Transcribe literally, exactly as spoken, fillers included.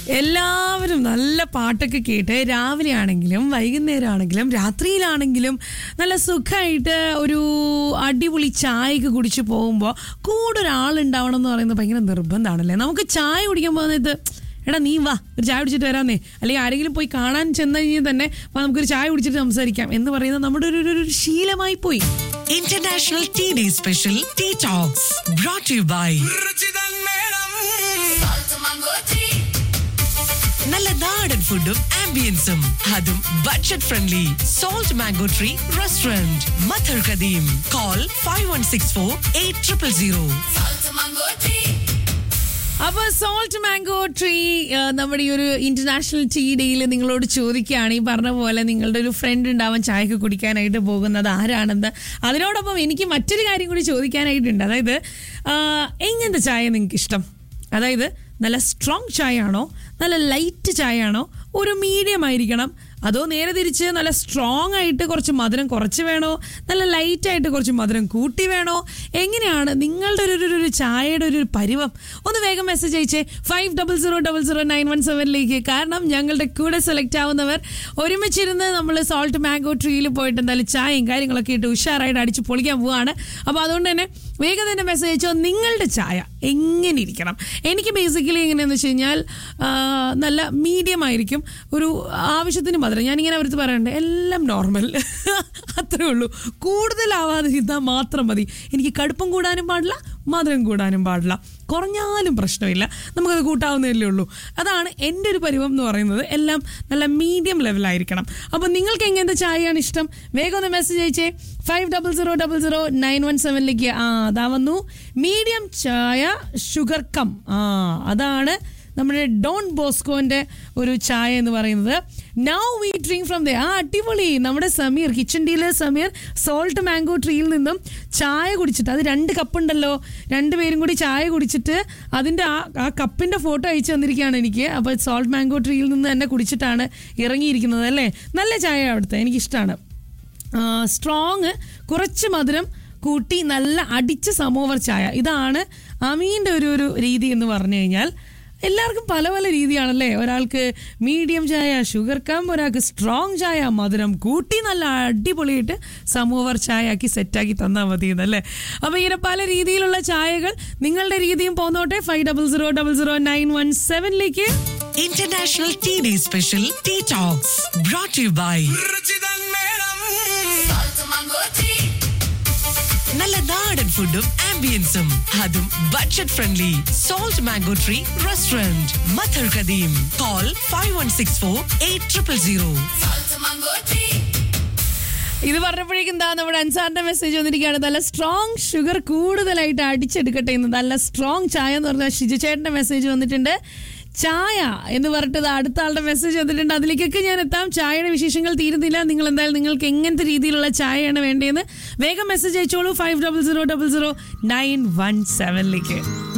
എല്ലാവരും നല്ല പാട്ടൊക്കെ കേട്ട് രാവിലെ ആണെങ്കിലും വൈകുന്നേരം ആണെങ്കിലും രാത്രിയിലാണെങ്കിലും നല്ല സുഖമായിട്ട് ഒരു അടിപൊളി ചായയൊക്കെ കുടിച്ച് പോകുമ്പോൾ കൂടെ ഒരാളുണ്ടാവണം എന്ന് പറയുന്നത് ഭയങ്കര നിർബന്ധമാണല്ലേ. നമുക്ക് ചായ കുടിക്കാൻ പോകുന്നത് എടാ നീ വാ ഒരു ചായ കുടിച്ചിട്ട് വരാന്നേ, അല്ലെങ്കിൽ ആരെങ്കിലും പോയി കാണാൻ ചെന്ന് കഴിഞ്ഞാൽ തന്നെ നമുക്കൊരു ചായ കുടിച്ചിട്ട് സംസാരിക്കാം എന്ന് പറയുന്നത് നമ്മുടെ ഒരു ഒരു ശീലമായി പോയി. International tea day special tea talks brought you by നല്ല നാടൻ ഫുഡും ആംബിയൻസും അതും budget friendly. Salt mango tree restaurant മഥർ കദീം. Call five one six four eight triple zero. അപ്പൊ സോൾട്ട് മാംഗോ ട്രീ നമ്മുടെ ഈ ഒരു ഇന്റർനാഷണൽ ടീ ഡേയിൽ നിങ്ങളോട് ചോദിക്കുകയാണ്, ഈ പറഞ്ഞ പോലെ നിങ്ങളുടെ ഒരു ഫ്രണ്ട് ഉണ്ടാവാൻ ചായക്ക് കുടിക്കാനായിട്ട് പോകുന്നത് ആരാണെന്ന്. അതിനോടൊപ്പം എനിക്ക് മറ്റൊരു കാര്യം കൂടി ചോദിക്കാനായിട്ടുണ്ട്. അതായത് എങ്ങനത്തെ ചായ നിങ്ങൾക്ക് ഇഷ്ടം? അതായത് നല്ല സ്ട്രോങ് ചായ ആണോ, നല്ല ലൈറ്റ് ചായ ആണോ, ഒരു മീഡിയം ആയിരിക്കണം, അതോ നേരെ തിരിച്ച് നല്ല സ്ട്രോങ് ആയിട്ട് കുറച്ച് മധുരം കുറച്ച് വേണോ, നല്ല ലൈറ്റ് ആയിട്ട് കുറച്ച് മധുരം കൂട്ടി വേണോ? എങ്ങനെയാണ് നിങ്ങളുടെ ഒരു ഒരു ചായയുടെ ഒരു പരിവം? ഒന്ന് വേഗം message അയച്ചേ five double zero double zero nine one സെവനിലേക്ക്. കാരണം ഞങ്ങളുടെ കൂടെ സെലക്ട് ആവുന്നവർ ഒരുമിച്ചിരുന്ന് നമ്മൾ സോൾട്ട് മാംഗോ ട്രീയിൽ പോയിട്ട് എന്തായാലും ചായയും കാര്യങ്ങളൊക്കെ ഇട്ട് ഉഷാറായിട്ട് അടിച്ച് പൊളിക്കാൻ പോവാണ്. അപ്പോൾ അതുകൊണ്ട് തന്നെ വേഗം തന്നെ മെസ്സേജ് അയച്ചോ നിങ്ങളുടെ ചായ എങ്ങനെ ഇരിക്കണം. എനിക്ക് ബേസിക്കലി എങ്ങനെയാണെന്ന് വെച്ച് കഴിഞ്ഞാൽ നല്ല മീഡിയം ആയിരിക്കും, ഒരു ആവശ്യത്തിന് മധുരം. ഞാനിങ്ങനെ അവർക്ക് പറയാറുണ്ട് എല്ലാം നോർമൽ അത്രേ ഉള്ളൂ, കൂടുതലാവാതെ ഇരുന്നാൽ മാത്രം മതി. എനിക്ക് കടുപ്പം കൂടാനും പാടില്ല, മധുരം കൂടാനും പാടില്ല, കുറഞ്ഞാലും പ്രശ്നമില്ല, നമുക്കത് കൂട്ടാവുന്നതല്ലേ ഉള്ളൂ. അതാണ് എൻ്റെ ഒരു പരിവം എന്ന് പറയുന്നത്. എല്ലാം നല്ല മീഡിയം ലെവലായിരിക്കണം. അപ്പോൾ നിങ്ങൾക്ക് എങ്ങനത്തെ ചായയാണ് ഇഷ്ടം? വേഗം ഒന്ന് message അയച്ചേ five double zero double zero nine one സെവനിലേക്ക്. ആ അതാ വന്നു മീഡിയം ചായ ഷുഗർ കം. ആ അതാണ് നമ്മുടെ ഡോൺ ബോസ്കോന്റെ ഒരു ചായ എന്ന് പറയുന്നത്. Now we drink from the ആ അടിപൊളി നമ്മുടെ Sameer kitchen dealer Sameer salt mango ട്രീയിൽ നിന്നും ചായ കുടിച്ചിട്ട്, അത് രണ്ട് കപ്പുണ്ടല്ലോ, രണ്ടുപേരും കൂടി ചായ കുടിച്ചിട്ട് അതിൻ്റെ ആ ആ കപ്പിൻ്റെ ഫോട്ടോ അയച്ചു തന്നിരിക്കുകയാണ് എനിക്ക്. അപ്പോൾ സോൾട്ട് മാംഗോ ട്രീയിൽ നിന്ന് തന്നെ കുടിച്ചിട്ടാണ് ഇറങ്ങിയിരിക്കുന്നത് അല്ലേ. നല്ല ചായ അവിടുത്തെ, എനിക്കിഷ്ടമാണ്. സ്ട്രോങ്, കുറച്ച് മധുരം കൂട്ടി നല്ല അടിച്ച സമോവർ ചായ. ഇതാണ് അമീൻ്റെ ഒരു ഒരു രീതി എന്ന് പറഞ്ഞു കഴിഞ്ഞാൽ. എല്ലാവർക്കും പല പല രീതിയാണല്ലേ. ഒരാൾക്ക് മീഡിയം ചായ ഷുഗർ കം, ഒരാൾക്ക് സ്ട്രോങ് ചായ മധുരം കൂട്ടി നല്ല അടിപൊളിയായിട്ട് സമോവർ ചായ ആക്കി സെറ്റാക്കി തന്നാൽ മതി എന്നല്ലേ. അപ്പോൾ ഇങ്ങനെ പല രീതിയിലുള്ള ചായകൾ നിങ്ങളുടെ രീതിയും പോന്നോട്ടെ. Five double zero double zero nine one സെവനിലേക്ക്. International tea day special tea talks brought you by നല്ല നാടൻ ഫുഡും ആംബിയൻസും അതും budget friendly. Salt mango tree restaurant മഥർ കദീം. Call five one six four eight triple zero. ഇത് പറഞ്ഞപ്പോഴേക്കും എന്താ നമ്മുടെ അൻസാറിന്റെ മെസ്സേജ് വന്നിരിക്കുകയാണ്. നല്ല strong sugar കൂടുതലായിട്ട് അടിച്ചെടുക്കട്ടെ എന്ന്. നല്ല സ്ട്രോങ് ചായ എന്ന് പറഞ്ഞാൽ ഷിജു ചേട്ടന്റെ മെസ്സേജ് വന്നിട്ടുണ്ട്. ചായ എന്ന് പറഞ്ഞിട്ട് അടുത്ത ആളുടെ മെസ്സേജ് വന്നിട്ടുണ്ട്. അതിലേക്കൊക്കെ ഞാൻ എത്താം. ചായയുടെ വിശേഷങ്ങൾ തീരുന്നില്ല. നിങ്ങൾ എന്തായാലും നിങ്ങൾക്ക് എങ്ങനത്തെ രീതിയിലുള്ള ചായയാണ് വേണ്ടതെന്ന് വേഗം മെസ്സേജ് അയച്ചോളൂ five double zero double zero nine one സെവനിലേക്ക്.